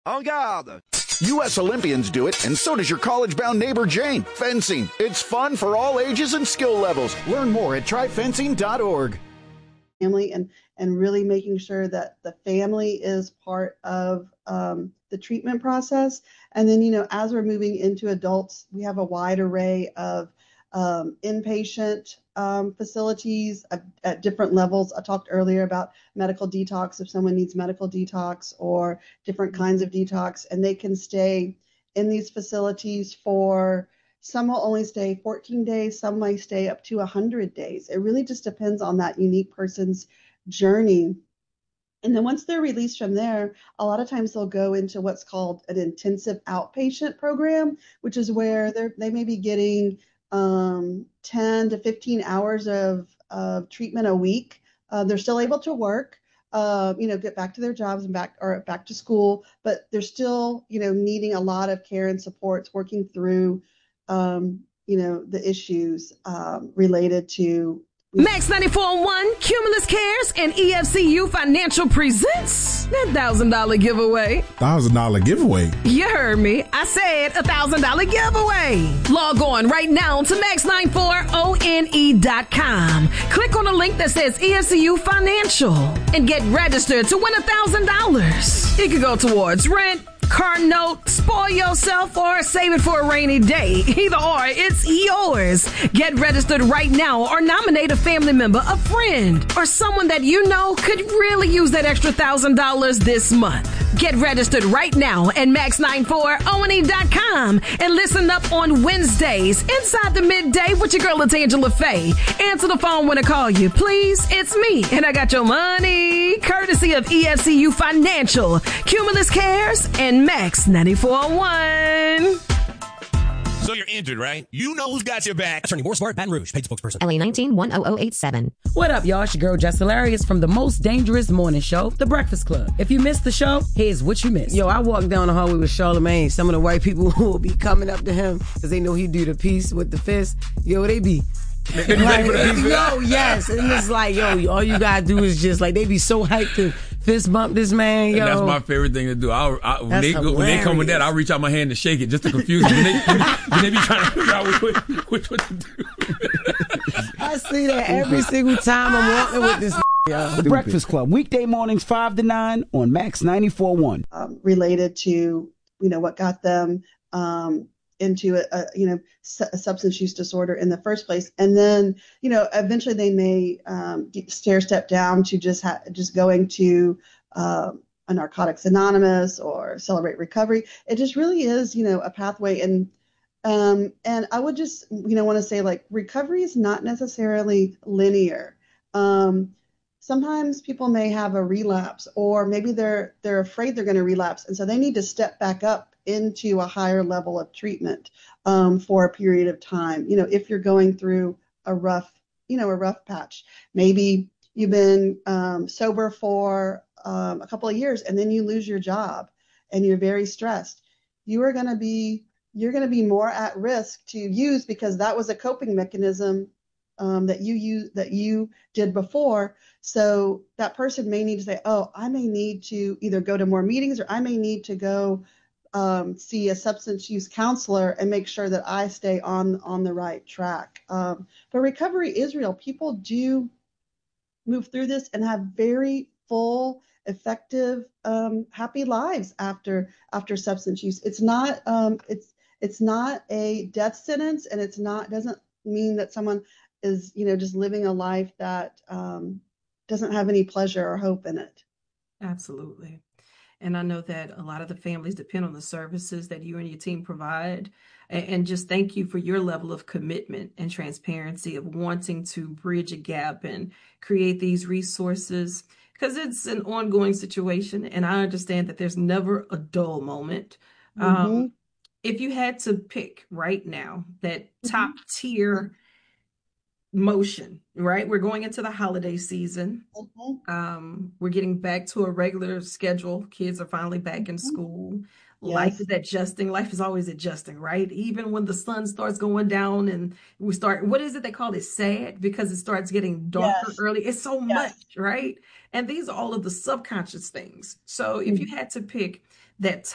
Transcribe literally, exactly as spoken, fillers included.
En garde! U S Olympians do it, and so does your college-bound neighbor Jane. Fencing. It's fun for all ages and skill levels. Learn more at try fencing dot org. Family and, and really making sure that the family is part of um, the treatment process. And then, you know, as we're moving into adults, we have a wide array of um, inpatient um, facilities at, at different levels. I talked earlier about medical detox, if someone needs medical detox or different kinds of detox, and they can stay in these facilities for, some will only stay fourteen days, some might stay up to one hundred days. It really just depends on that unique person's journey. And then once they're released from there, a lot of times they'll go into what's called an intensive outpatient program, which is where they're, they may be getting um, ten to fifteen hours of, of treatment a week. Uh, they're still able to work, uh, you know, get back to their jobs and back or back to school, but they're still, you know, needing a lot of care and supports, working through, um, you know, the issues um, related to Max ninety-four point one, Cumulus Cares, and E F C U Financial presents that one thousand dollars giveaway. one thousand dollars giveaway? You heard me. I said a one thousand dollars giveaway. Log on right now to max ninety-four one dot com. Click on the link that says E F C U Financial and get registered to win one thousand dollars. It could go towards rent, car note, spoil yourself, or save it for a rainy day. Either or, it's yours. Get registered right now or nominate a family member, a friend, or someone that you know could really use that extra one thousand dollars this month. Get registered right now at max ninety-four dot com and listen up on Wednesdays inside the midday with your girl, it's Angela Faye. Answer the phone when I call you, please. It's me, and I got your money. Courtesy of E F C U Financial, Cumulus Cares, and Max ninety-four point one. So you're injured, right? You know who's got your back. Attorney Moore Smart, Baton Rouge, paid spokesperson. L A nineteen one oh oh eight seven. What up, y'all? It's your girl, Jess Hilarious from the most dangerous morning show, The Breakfast Club. If you missed the show, here's what you missed. Yo, I walked down the hallway with Charlamagne. Some of the white people who will be coming up to him because they know he do the piece with the fist. Yo, they be... They be ready for the piece. Yo, yes. And it's like, yo, all you gotta do is just like, they be so hyped to fist bump this man, yo. And that's my favorite thing to do. I'll, I, when, they, when they come with that, I'll reach out my hand to shake it just to confuse them. When they, when they be trying to figure out which, which, what to do. I see that every single time I'm walking with this. Yo. The Breakfast Club, weekday mornings five to nine on Max ninety-four point one. Um, related to, you know, what got them um, into a, a, you know, a substance use disorder in the first place. And then, you know, eventually they may um, stair step down to just ha- just going to uh, a Narcotics Anonymous or Celebrate Recovery. It just really is, you know, a pathway. And um, and I would just, you know, want to say, like, recovery is not necessarily linear. Um, sometimes people may have a relapse, or maybe they're they're afraid they're going to relapse, and so they need to step back up into a higher level of treatment um, for a period of time. You know, if you're going through a rough, you know, a rough patch, maybe you've been um, sober for um, a couple of years, and then you lose your job, and you're very stressed. You are going to be, you're going to be more at risk to use because that was a coping mechanism um, that you use that you did before. So that person may need to say, oh, I may need to either go to more meetings, or I may need to go Um, see a substance use counselor and make sure that I stay on on the right track. Um, but recovery is real. People do move through this and have very full, effective, um, happy lives after after substance use. It's not um, it's it's not a death sentence, and it's not doesn't mean that someone is, you know, just living a life that um, doesn't have any pleasure or hope in it. Absolutely. And I know that a lot of the families depend on the services that you and your team provide. And just thank you for your level of commitment and transparency of wanting to bridge a gap and create these resources, because it's an ongoing situation. And I understand that there's never a dull moment. Mm-hmm. Um, if you had to pick right now that mm-hmm. top tier motion, right? We're going into the holiday season. Mm-hmm. Um, we're getting back to a regular schedule. Kids are finally back mm-hmm. in school. Yes. Life is adjusting. Life is always adjusting, right? Even when the sun starts going down and we start, what is it they call it? Sad, because it starts getting darker yes. early. It's so yes. much, right? And these are all of the subconscious things. So if mm-hmm. you had to pick that